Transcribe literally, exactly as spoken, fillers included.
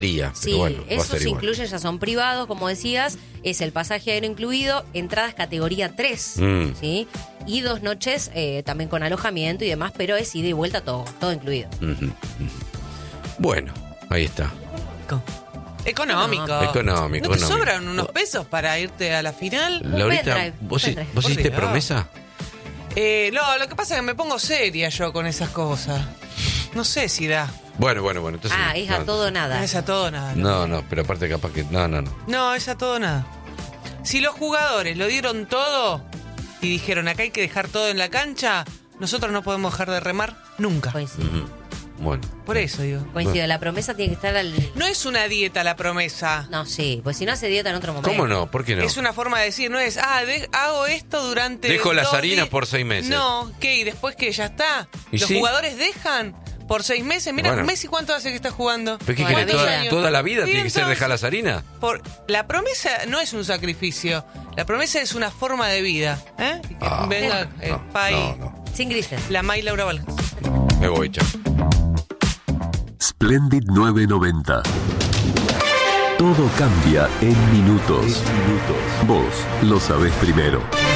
Día, Sí, pero bueno, va a esos ser se igual. incluyen, ya son privados, como decías, es el pasaje aéreo incluido, entradas categoría tres, Mm. ¿sí? Y dos noches eh, también con alojamiento y demás, pero es ida y vuelta todo, todo incluido. Ujú, ujú. Bueno, ahí está. Económico. No, Económico, ¿No te económico. sobran unos pesos para irte a la final? Laurita, pendrive, ¿vos, pendrive. ¿vos Por hiciste Dios. promesa? Eh, no, lo que pasa es que me pongo seria yo con esas cosas. No sé si da. Bueno, bueno, bueno. Entonces, Ah, es a no, todo o No nada. es a todo nada. No, no, pero aparte capaz que... No, no, no. No, es a todo nada. Si los jugadores lo dieron todo y dijeron acá hay que dejar todo en la cancha, nosotros no podemos dejar de remar nunca. Coincido. Ujú. Bueno. Por eso digo. Coincido, la promesa tiene que estar al... No es una dieta la promesa. No, sí, pues si no hace dieta en otro momento. ¿Cómo no? ¿Por qué no? Es una forma de decir, no es, ah, de- hago esto durante... Dejo las dos harinas di-". por seis meses. No, ¿qué? ¿Y después que ya está? ¿Y ¿Los sí? jugadores dejan por seis meses? Mira, Bueno. Messi, ¿cuánto hace que está jugando? ¿Pero qué Toda querés? la ¿Toda, vida. toda la vida Sí, tiene que ser entonces- dejar las harinas? Por, la promesa no es un sacrificio. La promesa es una forma de vida. ¿eh? Y que Ah, venga no, el no, país. no, no. Sin grises. La May Laura Valens. Me voy, chao. Splendid novecientos noventa. Todo cambia en minutos. Vos lo sabés primero.